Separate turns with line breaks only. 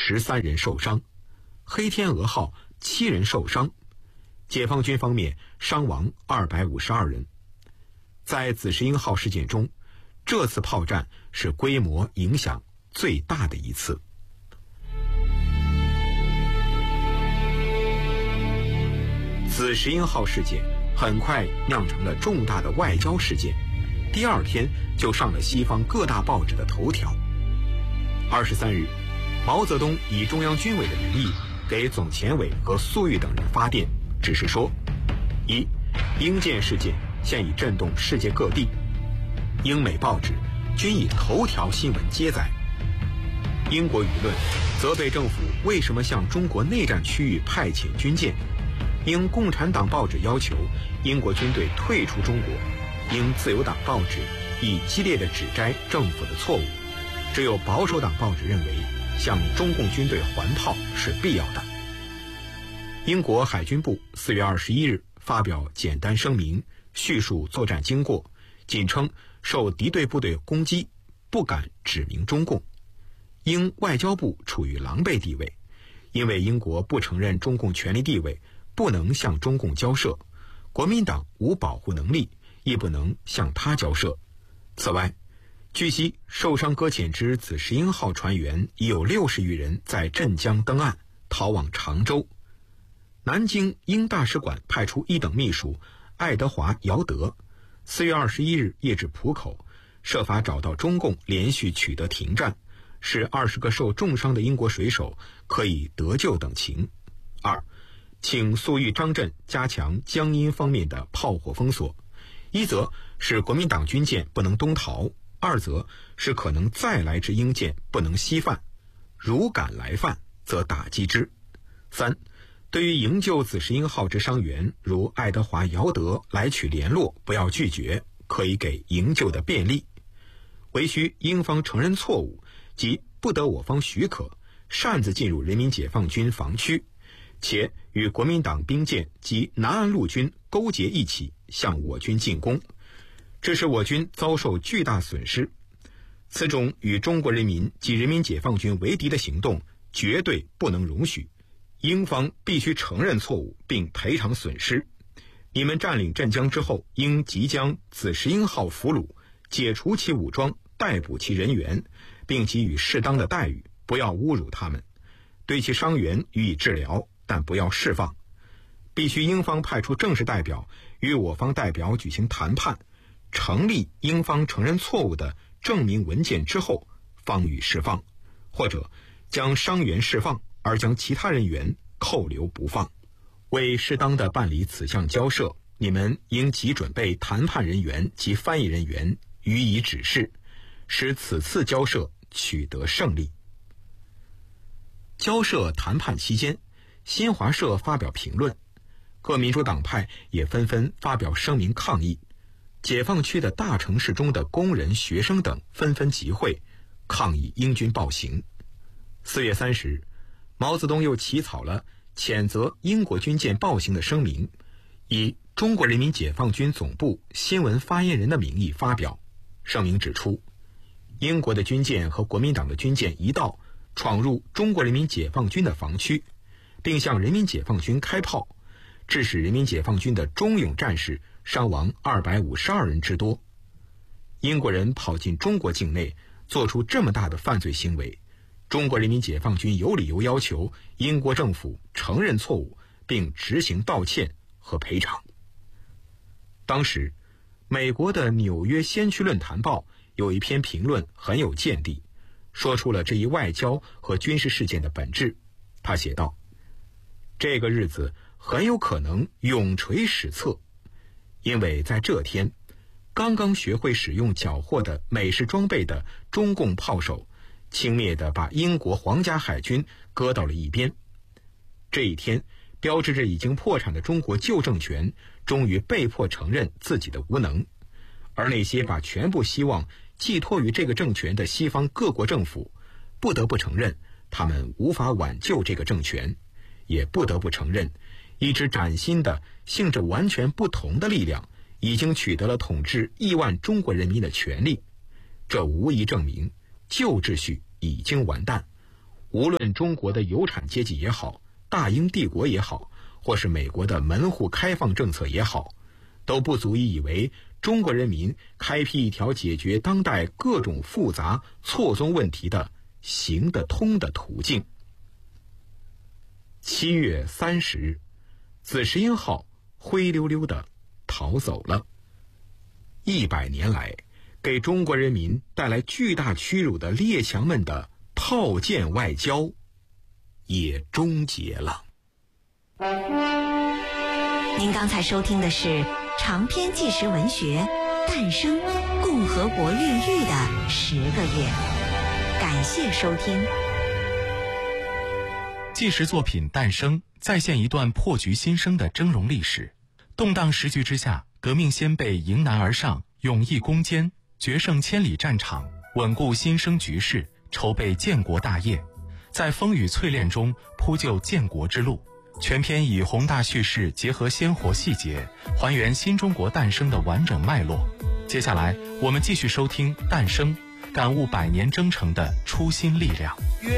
13人受伤，黑天鹅号7人受伤，解放军方面伤亡252人。在紫石英号事件中，这次炮战是规模影响最大的一次。紫石英号事件很快酿成了重大的外交事件，第2天就上了西方各大报纸的头条。23日，毛泽东以中央军委的名义给总前委和粟裕等人发电，指示说：一、英舰事件现已震动世界各地，英美报纸均以头条新闻接载。英国舆论责备政府为什么向中国内战区域派遣军舰，应共产党报纸要求英国军队退出中国，应自由党报纸以激烈地指摘政府的错误，只有保守党报纸认为向中共军队还炮是必要的。英国海军部4月21日发表简单声明，叙述作战经过，仅称受敌对部队攻击，不敢指明中共。英外交部处于狼狈地位，因为英国不承认中共权力地位，不能向中共交涉，国民党无保护能力，亦不能向他交涉。此外，据悉受伤搁浅之紫石英号船员已有60余人在镇江登岸，逃往常州。南京英大使馆派出一等秘书爱德华·姚德，4月21日夜至浦口，设法找到中共连续取得停战，使20个受重伤的英国水手可以得救等情。2、请粟裕、张震加强江阴方面的炮火封锁，一则使国民党军舰不能东逃，二则使可能再来之英舰不能西犯，如敢来犯，则打击之。3、对于营救紫石英号之伤员，如爱德华·姚德来取联络，不要拒绝，可以给营救的便利。唯需英方承认错误，即不得我方许可，擅自进入人民解放军防区，且与国民党兵舰及南岸陆军勾结一起向我军进攻，这使我军遭受巨大损失。此种与中国人民及人民解放军为敌的行动绝对不能容许，英方必须承认错误并赔偿损失。你们占领镇江之后，应即将紫石英号俘虏，解除其武装，逮捕其人员，并给予适当的待遇，不要侮辱他们，对其伤员予以治疗，但不要释放。必须英方派出正式代表与我方代表举行谈判，成立英方承认错误的证明文件之后，方予释放，或者将伤员释放，而将其他人员扣留不放。为适当的办理此项交涉，你们应即准备谈判人员及翻译人员，予以指示，使此次交涉取得胜利。交涉谈判期间，新华社发表评论，各民主党派也纷纷发表声明抗议，解放区的大城市中的工人、学生等纷纷集会，抗议英军暴行。4月30日，毛泽东又起草了谴责英国军舰暴行的声明，以中国人民解放军总部新闻发言人的名义发表。声明指出，英国的军舰和国民党的军舰一道闯入中国人民解放军的防区，并向人民解放军开炮，致使人民解放军的忠勇战士伤亡252人之多。英国人跑进中国境内，做出这么大的犯罪行为，中国人民解放军有理由要求英国政府承认错误，并执行道歉和赔偿。当时，美国的《纽约先驱论坛报》有一篇评论很有见地，说出了这一外交和军事事件的本质。他写道：这个日子很有可能永垂史册，因为在这天，刚刚学会使用缴获的美式装备的中共炮手轻蔑地把英国皇家海军搁到了一边。这一天标志着已经破产的中国旧政权终于被迫承认自己的无能，而那些把全部希望寄托于这个政权的西方各国政府不得不承认他们无法挽救这个政权，也不得不承认一支崭新的性质完全不同的力量已经取得了统治亿万中国人民的权利。这无疑证明旧秩序已经完蛋， 无论中国的有产阶级也好，大英帝国也好，或是美国的门户开放政策也好，都不足以为中国人民开辟一条解决当代各种复杂错综问题的行得通的途径。7月30日，紫石英号灰溜溜地逃走了。100年来，给中国人民带来巨大屈辱的列强们的炮舰外交也终结了。
您刚才收听的是长篇纪实文学《诞生：共和国越狱的10个月》，感谢收听。
纪实作品《诞生》再现一段破局新生的峥嵘历史。动荡时局之下，革命先辈迎难而上，勇毅攻坚，决胜千里战场，稳固新生局势，筹备建国大业，在风雨淬炼中铺就建国之路。全篇以宏大叙事结合鲜活细节，还原新中国诞生的完整脉络。接下来我们继续收听《诞生》，感悟100年征程的初心力量。